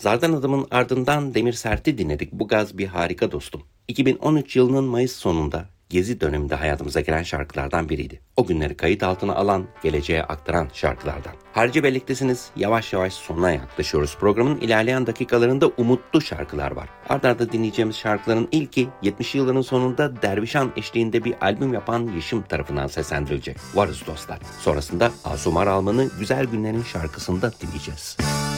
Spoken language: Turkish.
Zardan Adım'ın ardından Demir Sert'i dinledik. Bu gaz bir harika dostum. 2013 yılının Mayıs sonunda Gezi döneminde hayatımıza giren şarkılardan biriydi. O günleri kayıt altına alan, geleceğe aktaran şarkılardan. Harcı Bellek'tesiniz. Yavaş yavaş sonuna yaklaşıyoruz. Programın ilerleyen dakikalarında umutlu şarkılar var. Arda arda dinleyeceğimiz şarkıların ilki 70'li yılların sonunda Dervişan eşliğinde bir albüm yapan Yeşim tarafından seslendirilecek. Varız dostlar. Sonrasında Asuman Alman'ı Güzel Günlerin şarkısında dinleyeceğiz.